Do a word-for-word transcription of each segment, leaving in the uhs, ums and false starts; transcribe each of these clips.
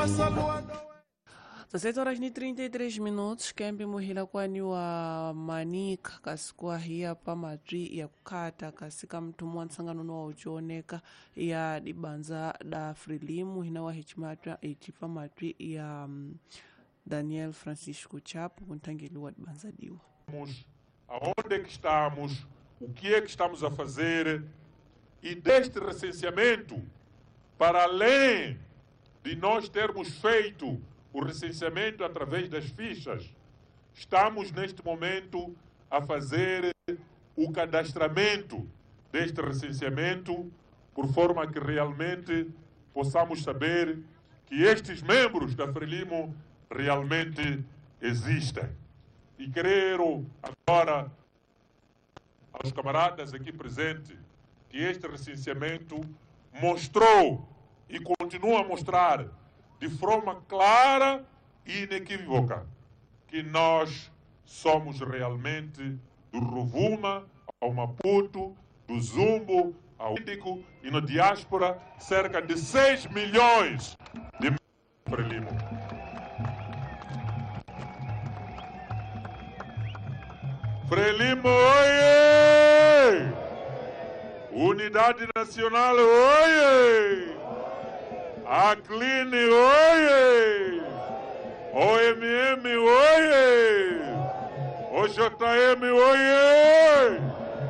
dezessete horas e trinta e três minutos, kembe muhila kwani wa manika kasikuwa hiya pa matri ya kukata kasika mtumwa nsangano wa ujoneka ya dibanza da Frelimu hina wa hichimatra ichipa matri ya um, Daniel Francisco Chapo kuntangiliwa dibanza diwa. Aonde é que estamos, o que é que estamos a fazer, e deste recenseamento, para além de nós termos feito o recenseamento através das fichas, estamos neste momento a fazer o cadastramento deste recenseamento, por forma que realmente possamos saber que estes membros da Frelimo realmente existem. E quero agora aos camaradas aqui presentes que este recenseamento mostrou e continua a mostrar de forma clara e inequívoca que nós somos realmente do Rovuma ao Maputo, do Zumbo ao Índico e na diáspora cerca de seis milhões de Frelimo. Frelimo, oie! Unidade Nacional, oie! Acline, oie! O M M, oie! O J M, oie!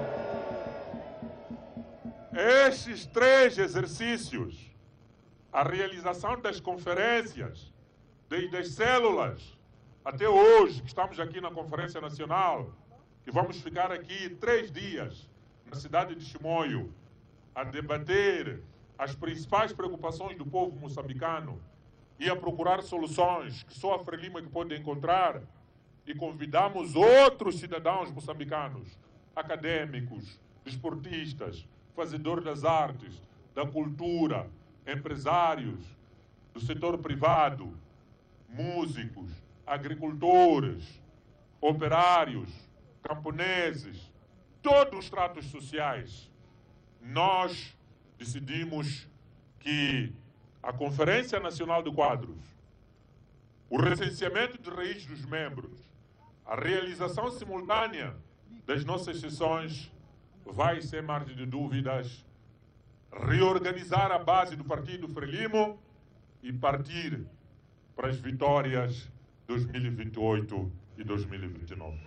Estes três exercícios, a realização das conferências, desde as células até hoje, que estamos aqui na Conferência Nacional, que vamos ficar aqui três dias na cidade de Chimoio a debater as principais preocupações do povo moçambicano e a procurar soluções que só a Frelimo é que pode encontrar, e convidamos outros cidadãos moçambicanos, acadêmicos, desportistas, fazedores das artes, da cultura, empresários, do setor privado, músicos, agricultores, operários, camponeses, todos os tratos sociais. Nós decidimos que a Conferência Nacional de Quadros, o recenseamento de raiz dos membros, a realização simultânea das nossas sessões vai, sem margem de dúvidas, reorganizar a base do Partido Frelimo e partir para as vitórias dois mil e vinte e oito e dois mil e vinte e nove.